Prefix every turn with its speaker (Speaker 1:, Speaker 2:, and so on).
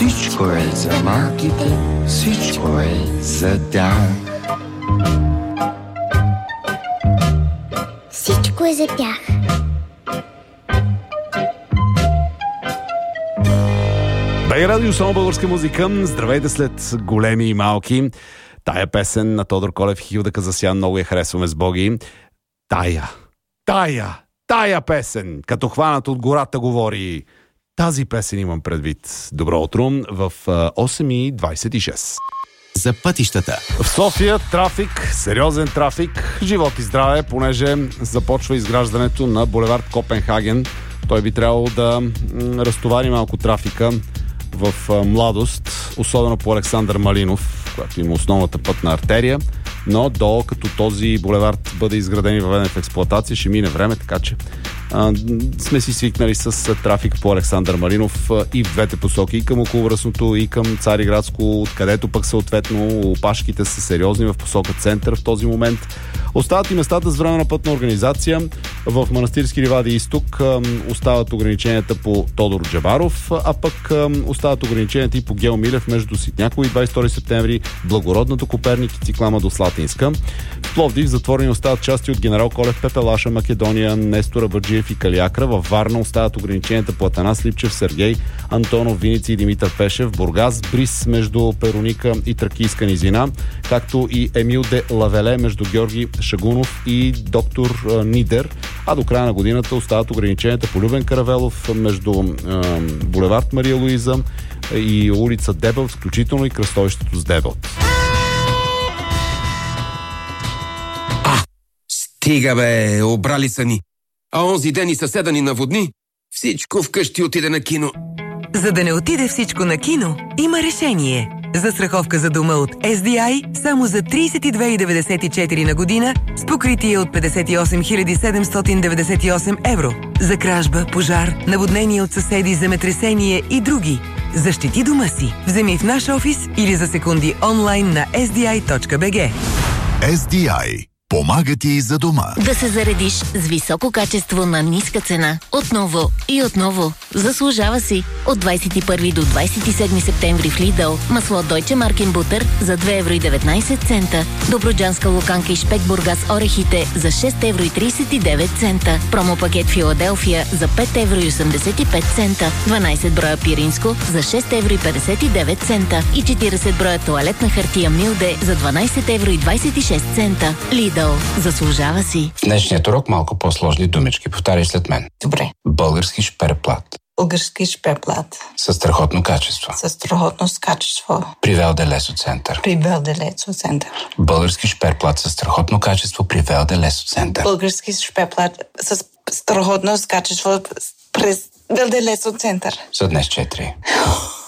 Speaker 1: Всичко е за малките, всичко е за тях.
Speaker 2: Всичко е за тях.
Speaker 3: БГ Радио, само българска музика. Здравейте след големи и малки. Тая песен на Тодор Колев и Хилда Казасян много я харесваме с Боги. Тая песен, като хванат от гората говори. Тази песен имам предвид. Добро утро в 8:26.
Speaker 4: За пътищата.
Speaker 3: В София трафик, сериозен трафик, живот и здраве, понеже започва изграждането на булевард Копенхаген. Той би трябвало да разтовари малко трафика в Младост, особено по Александър Малинов, която има основната пътна артерия, но докато този булевард бъде изграден и въведен в експлоатация, ще мине време, така че сме си свикнали с трафик по Александър Малинов и в двете посоки, и към Околовръстното, и към Цариградско, откъдето пък съответно опашките са сериозни в посока център в този момент. Остават и местата с временна пътна организация. В Манастирски ливади изток остават ограниченията по Тодор Джабаров, а пък остават ограниченията и по Гео Милев между Ситняково и 22 септември, Благородната, Коперник и Циклама до Слатинска. В Пловдив затворени остават части от Генерал Колев, Пепелаша, Македония, Нестора Баджиев и Калиакра. Във Варна остават ограниченията по Атанас Липчев, Сергей Антонов, Виници и Димитър Пешев. Бургас, Брис между Перуника и Тракийска низина, както и Емил де Лавеле между Георги Шагунов и доктор Нидер. А до края на годината остават ограниченията по Любен Каравелов между булевард Мария Луиза и улица Дебелт, включително и кръстовището с Дебелт.
Speaker 5: Стига бе, обрали са ни. А онзи ден и съседа ни наводни. Всичко вкъщи отиде на кино.
Speaker 6: За да не отиде всичко на кино, има решение. Застраховка за дома от SDI само за 32,94 на година с покритие от 58 798 евро. За кражба, пожар, наводнение от съседи, земетресение и други. Защити дома си. Вземи в наш офис или за секунди онлайн на sdi.bg.
Speaker 4: SDI. Помага ти за дома.
Speaker 7: Да се заредиш с високо качество на ниска цена. Отново и отново. Заслужава си. От 21 до 27 септември в Lidl. Масло Deutsche Marken Butter за 2,19 евро. Доброджанска луканка и шпек Бургас орехите за 6,39 евро. Промопакет Филаделфия за 5,85 евро. 12 броя пиринско за 6,59 евро. И 40 броя тоалетна хартия Милде за 12,26 евро. Lidl. Заслужава си.
Speaker 8: В днешният урок малко по-сложни думички. Повтаряй след мен.
Speaker 9: Добре.
Speaker 8: Български шперплат.
Speaker 9: Български шперплат.
Speaker 8: Със страхотно качество.
Speaker 9: Със страхотно качество.
Speaker 8: При Велде Лесо Център.
Speaker 9: При Велде Лесо Център.
Speaker 8: Български шперплат със страхотно качество при Велде Лесо Център.
Speaker 9: Български шперплат с страхотно качество през Велде Лесо Център.
Speaker 8: За днес 4.